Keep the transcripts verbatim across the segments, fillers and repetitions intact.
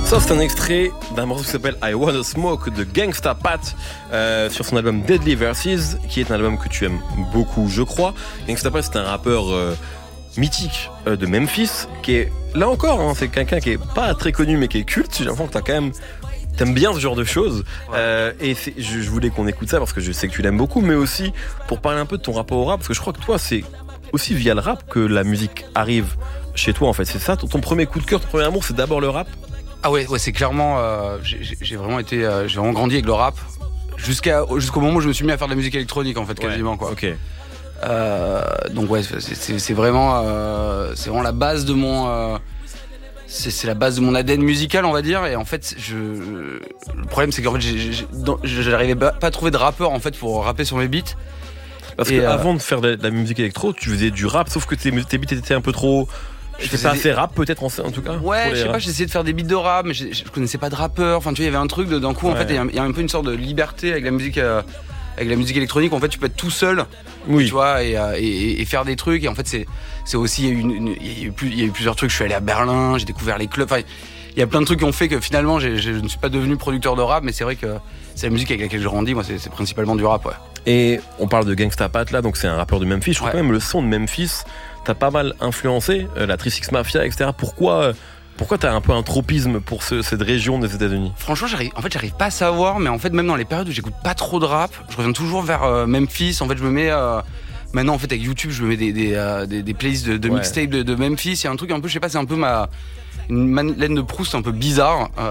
Ça, c'est un extrait d'un morceau qui s'appelle I Wanna Smoke de Gangsta Pat euh, sur son album Deadly Verses, qui est un album que tu aimes beaucoup, je crois. Gangsta Pat, c'est un rappeur euh, mythique euh, de Memphis, qui est, là encore, hein, c'est quelqu'un qui est pas très connu, mais qui est culte. J'ai l'impression que t'as quand même... T'aimes bien ce genre de choses, ouais. euh, et c'est, je, je voulais qu'on écoute ça parce que je sais que tu l'aimes beaucoup, mais aussi pour parler un peu de ton rapport au rap, parce que je crois que toi, c'est aussi via le rap que la musique arrive chez toi, en fait. C'est ça, ton, ton premier coup de cœur, ton premier amour, c'est d'abord le rap? Ah ouais, ouais, c'est clairement, euh, j'ai, j'ai vraiment été, euh, j'ai vraiment grandi avec le rap jusqu'à jusqu'au moment où je me suis mis à faire de la musique électronique, en fait, quasiment, ouais. quoi. Ok. Euh, donc ouais, c'est, c'est, c'est vraiment, euh, c'est vraiment la base de mon. Euh, C'est, c'est la base de mon A D N musical, on va dire. Et en fait, je, le problème, c'est qu'en fait, j'ai, j'ai, dans, j'arrivais pas à trouver de rappeur en fait pour rapper sur mes beats. Parce et qu'avant euh, de faire de la musique électro, tu faisais du rap, sauf que tes, tes beats étaient un peu trop. C'était pas assez des... rap, peut-être en, en tout cas. Ouais, je sais pas, j'essayais de faire des beats de rap, mais je, je connaissais pas de rappeur. Enfin, tu vois, il y avait un truc de, d'un coup, en ouais. fait, il y, y a un peu une sorte de liberté avec la musique. Euh, Avec la musique électronique, en fait, tu peux être tout seul, oui. tu vois, et, et, et faire des trucs. Et en fait, c'est, c'est aussi, il y a eu, une, il y a eu, plus, il y a eu plusieurs trucs. Je suis allé à Berlin, j'ai découvert les clubs. Enfin, il y a plein de trucs qui ont fait que finalement, j'ai, je ne suis pas devenu producteur de rap, mais c'est vrai que c'est la musique avec laquelle je grandis. Moi, c'est, c'est principalement du rap, ouais. Et on parle de Gangsta Pat là, donc c'est un rappeur de Memphis. Je crois ouais. quand même le son de Memphis, t'as pas mal influencé euh, la trois six Mafia, et cetera. Pourquoi euh, Pourquoi t'as un peu un tropisme pour ce, cette région des États-Unis? Franchement, j'arrive, en fait, j'arrive pas à savoir, mais en fait, même dans les périodes où j'écoute pas trop de rap, je reviens toujours vers euh, Memphis. En fait, je me mets euh, maintenant, en fait, avec YouTube, je me mets des des, euh, des, des playlists de, de ouais. mixtape de, de Memphis. Il y a un truc un peu, je sais pas, c'est un peu ma une Madeleine de Proust un peu bizarre. Euh,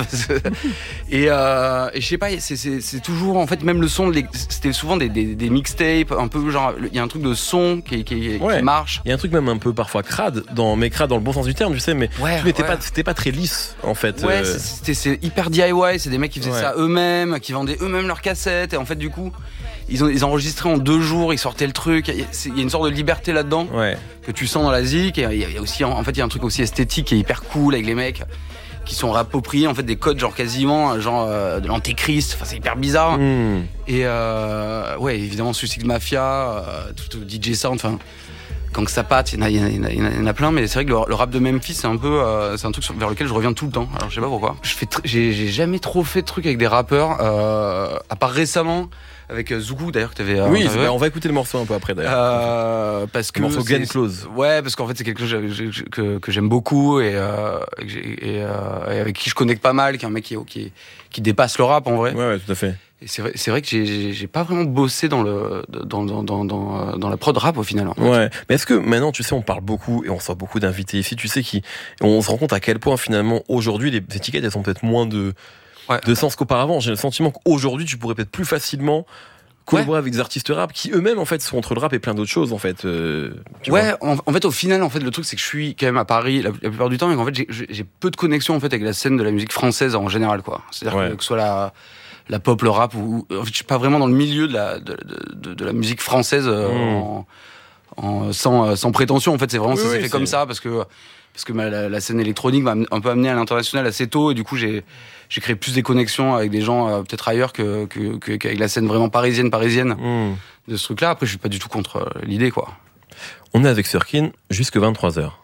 et, euh, et je sais pas, c'est, c'est, c'est toujours, en fait, même le son, les, c'était souvent des, des, des mixtapes, un peu genre, il y a un truc de son qui, qui, ouais. qui marche. Il y a un truc même un peu parfois crade, dans, mais crade dans le bon sens du terme, tu sais, mais ouais, mais ouais. pas, c'était pas très lisse, en fait. Ouais, euh... c'était, c'est hyper D I Y, c'est des mecs qui faisaient ouais. ça eux-mêmes, qui vendaient eux-mêmes leurs cassettes, et en fait, du coup, ils ont, ils enregistraient en deux jours, ils sortaient le truc. Il y a, il y a une sorte de liberté là-dedans ouais. que tu sens dans la zik. Et il y a aussi, en fait, il y a un truc aussi esthétique qui est hyper cool avec les mecs qui sont appropriés en fait des codes genre quasiment genre euh, de l'antéchrist. Enfin, c'est hyper bizarre. Mm. Et euh, ouais, évidemment, trois six Mafia, euh, tout, tout D J Sound, enfin. Gangsta Pat, il y, y, y, y en a plein, mais c'est vrai que le, le rap de Memphis, c'est un peu, euh, c'est un truc sur, vers lequel je reviens tout le temps. Alors je sais pas pourquoi. Je fais, tr- j'ai, j'ai jamais trop fait de trucs avec des rappeurs, euh, à part récemment avec euh, Zougou d'ailleurs que t'avais. Euh, oui, bah, on va écouter le morceau un peu après d'ailleurs. Euh, parce que le morceau Gen Close. Ouais, parce qu'en fait c'est quelque chose que, que, que j'aime beaucoup et, euh, et, euh, et avec qui je connecte pas mal, qui est un mec qui, qui, qui dépasse le rap en vrai. Ouais, ouais, tout à fait. Et c'est vrai, c'est vrai que j'ai, j'ai, j'ai pas vraiment bossé dans le dans dans dans dans, dans la prod rap au final. En fait. Ouais. Mais est-ce que maintenant, tu sais, on parle beaucoup et on sort beaucoup d'invités ici, tu sais, qui on se rend compte à quel point finalement aujourd'hui les étiquettes elles ont peut-être moins de ouais. de sens qu'auparavant. J'ai le sentiment qu'aujourd'hui tu pourrais peut-être plus facilement collaborer ouais. avec des artistes rap qui eux-mêmes en fait sont entre le rap et plein d'autres choses en fait. Euh, ouais, en, en fait au final en fait le truc c'est que je suis quand même à Paris la, la plupart du temps et qu'en fait j'ai, j'ai peu de connexion en fait avec la scène de la musique française en général quoi. C'est-à-dire ouais. que, que ce soit la la pop, le rap, ou en fait, je suis pas vraiment dans le milieu de la de, de, de la musique française euh, mmh. en, en sans sans prétention. En fait, c'est vraiment oui, ça s'est oui, fait c'est... comme ça parce que parce que ma, la, la scène électronique m'a un peu amené à l'international assez tôt et du coup j'ai j'ai créé plus des connexions avec des gens euh, peut-être ailleurs que, que, que qu'avec la scène vraiment parisienne parisienne mmh. de ce truc-là. Après, je suis pas du tout contre euh, l'idée quoi. On est avec Sirkin jusque vingt-trois heures.